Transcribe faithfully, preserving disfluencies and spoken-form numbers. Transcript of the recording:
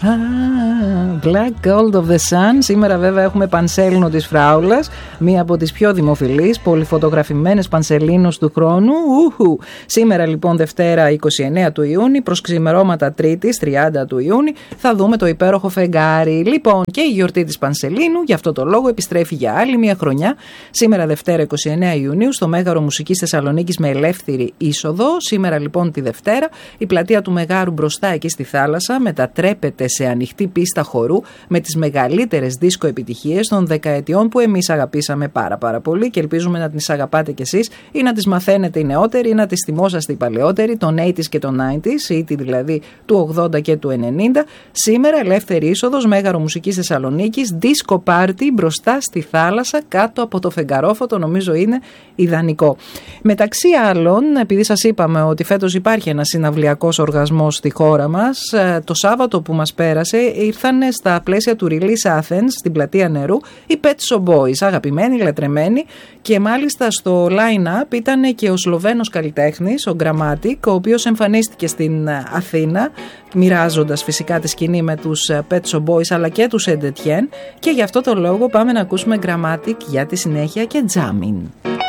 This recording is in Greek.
Black Gold of the Sun. Σήμερα βέβαια έχουμε Πανσέλινο της Φράουλας, μία από τις πιο δημοφιλείς πολυφωτογραφημένες Πανσελίνους του χρόνου. Ουχου. Σήμερα λοιπόν Δευτέρα είκοσι εννέα του Ιούνιου προς ξημερώματα Τρίτης τριάντα του Ιούνιου θα δούμε το υπέροχο φεγγάρι. Λοιπόν, και η γιορτή της Πανσελίνου γι' αυτό το λόγο επιστρέφει για άλλη μία χρονιά. Σήμερα Δευτέρα είκοσι εννέα Ιουνίου στο Μέγαρο Μουσικής Θεσσαλονίκης με ελεύθερη είσοδο. Σήμερα λοιπόν τη Δευτέρα η πλατεία του Μεγάρου μπροστά εκεί στη θάλασσα μετατρέπεται σε ανοιχτή πίστα χορού με τις μεγαλύτερες δίσκο επιτυχίες των δεκαετιών που εμείς αγαπήσαμε πάρα πάρα πολύ και ελπίζουμε να τις αγαπάτε κι εσείς ή να τις μαθαίνετε οι νεότεροι ή να τις θυμόσαστε οι παλαιότεροι, των ογδόντα και των ενενήντα, ήτη δηλαδή του ογδόντα και του ενενήντα. Σήμερα ελεύθερη είσοδος Μέγαρο Μουσικής Θεσσαλονίκης, disco party μπροστά στη θάλασσα κάτω από το φεγγαρόφωτο, νομίζω είναι ιδανικό. Μεταξύ άλλων, επειδή σας είπαμε ότι φέτος υπάρχει ένας συναυλιακός οργασμός στη χώρα μας, το Σάββατο που μας πέρασε ήρθαν στα πλαίσια του Release Athens στην πλατεία Νερού οι Pet Shop Boys, αγαπημένοι, λατρεμένοι, και μάλιστα στο line-up ήταν και ο Σλοβαίνος καλλιτέχνης, ο Grammatic, ο οποίος εμφανίστηκε στην Αθήνα μοιράζοντας φυσικά τη σκηνή με τους Pet Shop Boys αλλά και τους Saint Etienne, και γι' αυτό το λόγο πάμε να ακούσουμε Grammatic για τη συνέχεια και Jamming.